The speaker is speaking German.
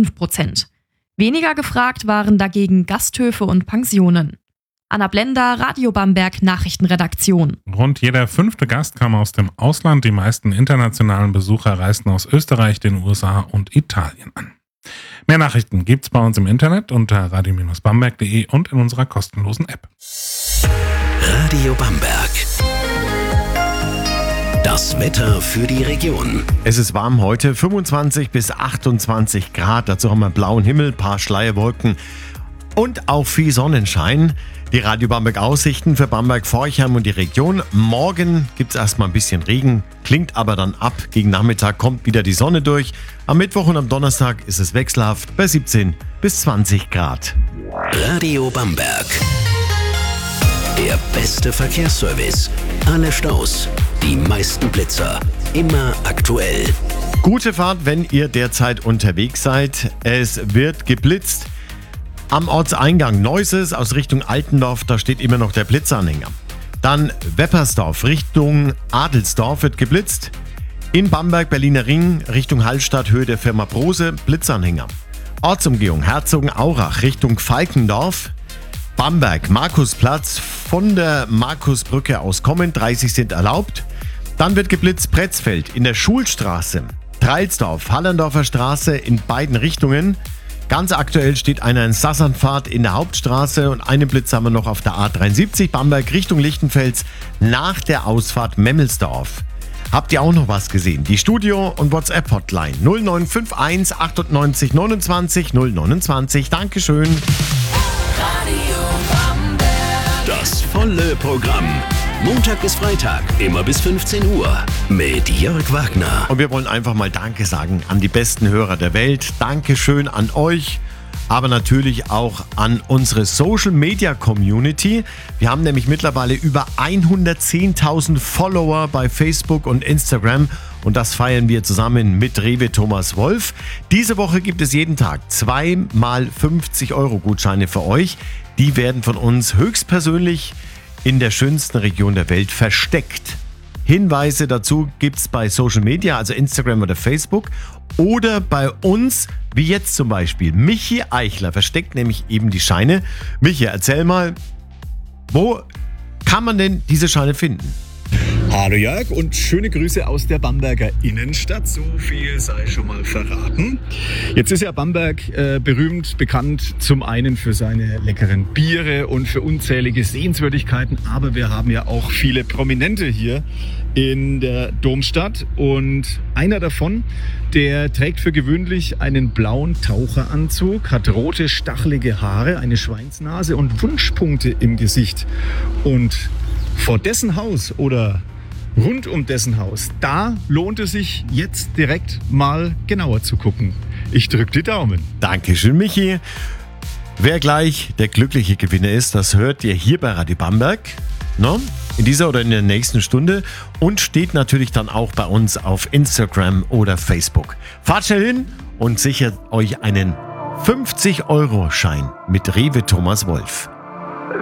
5%. Weniger gefragt waren dagegen Gasthöfe und Pensionen. Anna Blender, Radio Bamberg, Nachrichtenredaktion. Rund jeder 5. Gast kam aus dem Ausland. Die meisten internationalen Besucher reisten aus Österreich, den USA und Italien an. Mehr Nachrichten gibt's bei uns im Internet unter radio-bamberg.de und in unserer kostenlosen App. Radio Bamberg. Das Wetter für die Region. Es ist warm heute, 25 bis 28 Grad. Dazu haben wir blauen Himmel, paar Schleierwolken und auch viel Sonnenschein. Die Radio Bamberg Aussichten für Bamberg, Forchheim und die Region. Morgen gibt es erstmal ein bisschen Regen, klingt aber dann ab. Gegen Nachmittag kommt wieder die Sonne durch. Am Mittwoch und am Donnerstag ist es wechselhaft bei 17 bis 20 Grad. Radio Bamberg. Der beste Verkehrsservice. Alle Staus, die meisten Blitzer. Immer aktuell. Gute Fahrt, wenn ihr derzeit unterwegs seid. Es wird geblitzt. Am Ortseingang Neuses aus Richtung Altendorf, da steht immer noch der Blitzanhänger. Dann Weppersdorf Richtung Adelsdorf wird geblitzt. In Bamberg, Berliner Ring Richtung Hallstatt, Höhe der Firma Brose, Blitzanhänger. Ortsumgehung Herzogenaurach Richtung Falkendorf. Bamberg, Markusplatz, von der Markusbrücke aus kommend, 30 sind erlaubt. Dann wird geblitzt Pretzfeld in der Schulstraße. Treilsdorf, Hallerndorfer Straße in beiden Richtungen. Ganz aktuell steht einer in Sassernfahrt in der Hauptstraße und einen Blitz haben wir noch auf der A73 Bamberg Richtung Lichtenfels nach der Ausfahrt Memmelsdorf. Habt ihr auch noch was gesehen? Die Studio- und WhatsApp-Hotline 0951 98 29 029. Dankeschön. Radio Bamberg. Das volle Programm. Montag bis Freitag, immer bis 15 Uhr. Mit Jörg Wagner. Und wir wollen einfach mal Danke sagen an die besten Hörer der Welt. Dankeschön an euch, aber natürlich auch an unsere Social-Media-Community. Wir haben nämlich mittlerweile über 110.000 Follower bei Facebook und Instagram. Und das feiern wir zusammen mit Rewe Thomas Wolf. Diese Woche gibt es jeden Tag 2 mal 50-Euro-Gutscheine für euch. Die werden von uns höchstpersönlich in der schönsten Region der Welt versteckt. Hinweise dazu gibt's bei Social Media, also Instagram oder Facebook. Oder bei uns, wie jetzt zum Beispiel. Michi Eichler versteckt nämlich eben die Scheine. Michi, erzähl mal, wo kann man denn diese Scheine finden? Hallo Jörg und schöne Grüße aus der Bamberger Innenstadt. So viel sei schon mal verraten. Jetzt ist ja Bamberg berühmt, bekannt zum einen für seine leckeren Biere und für unzählige Sehenswürdigkeiten. Aber wir haben ja auch viele Prominente hier in der Domstadt. Und einer davon, der trägt für gewöhnlich einen blauen Taucheranzug, hat rote, stachelige Haare, eine Schweinsnase und Wunschpunkte im Gesicht. Und vor dessen Haus oder rund um dessen Haus, da lohnt es sich jetzt direkt mal genauer zu gucken. Ich drücke die Daumen. Dankeschön, Michi. Wer gleich der glückliche Gewinner ist, das hört ihr hier bei Radio Bamberg, ne? In dieser oder in der nächsten Stunde und steht natürlich dann auch bei uns auf Instagram oder Facebook. Fahrt schnell hin und sichert euch einen 50-Euro-Schein mit Rewe Thomas Wolf.